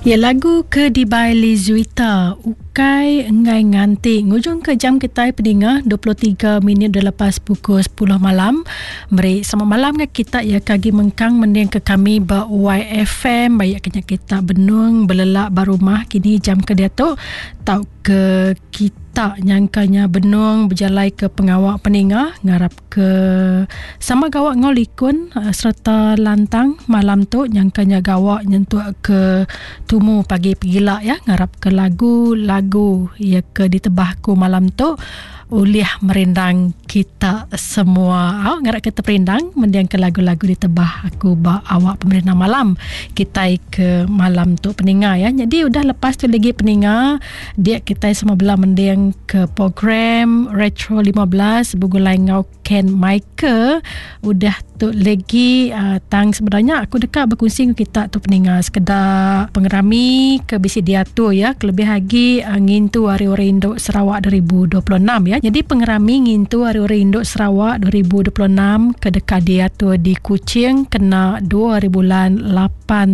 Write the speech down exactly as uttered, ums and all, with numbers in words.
Ya, lagu ke di Bailey Zuita Ukai Engai Nganti ngujung ke jam kita pendengar dua puluh tiga minit dah lepas pukul sepuluh malam. Mari selamat malam ke kita ya kagi mengkang mending ke kami ba Y F M bayak kenya kita benung belelak barumah kini jam ke dia tu tau ke kita nyangkanya benung berjalai ke pengawak peningah ngarap ke sama gawak ngolikun serta lantang malam tu nyangkanya gawak nyentuh ke tumu pagi pigila ya ngarap ke lagu-lagu ya ke ditebahku malam tu uliah merindang kita semua. Oh, ngarap kita perindang mendiang ke lagu-lagu ditebah aku ba awak pemerintah malam kita ke malam tu peninga ya. Jadi udah lepas tu lagi peninga dia kita semua belah mendiang ke program Retro lima belas bugulai ngau Ken Michael udah tu lagi uh, tang sebenarnya aku dekat berkongsi dengan kita tu peninga sekedar pengerami ke bisi dia tu ya kelebih lagi uh, ngintu hari-hari Induk Sarawak dua ribu dua puluh enam ya. Jadi pengerami ngintu hari-hari Induk Sarawak dua ribu dua puluh enam ke dekat dia tu di Kuching kena dua hari bulan lapan